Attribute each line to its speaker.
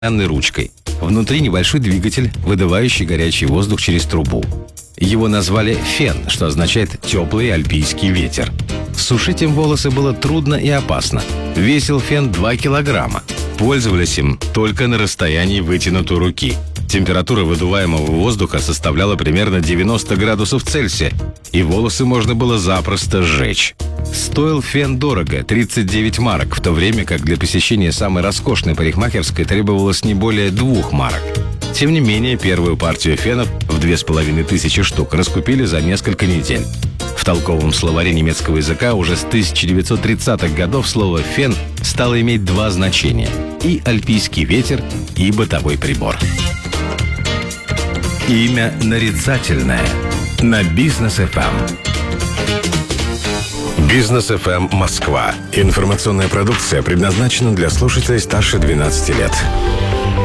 Speaker 1: ручкой. Внутри небольшой двигатель, выдувающий горячий воздух через трубу. Его назвали «фен», что означает «теплый альпийский ветер». Сушить им волосы было трудно и опасно. Весил фен 2 килограмма. Пользовались им только на расстоянии вытянутой руки. Температура выдуваемого воздуха составляла примерно 90 градусов Цельсия, и волосы можно было запросто сжечь. Стоил фен дорого – 39 марок, в то время как для посещения самой роскошной парикмахерской требовалось не более 2 марок. Тем не менее, первую партию фенов в 2500 штук раскупили за несколько недель. В толковом словаре немецкого языка уже с 1930-х годов слово «фен» стало иметь 2 значения – и альпийский ветер, и бытовой прибор. Имя нарицательное на Бизнес ФМ.
Speaker 2: Бизнес ФМ Москва. Информационная продукция предназначена для слушателей старше 12 лет.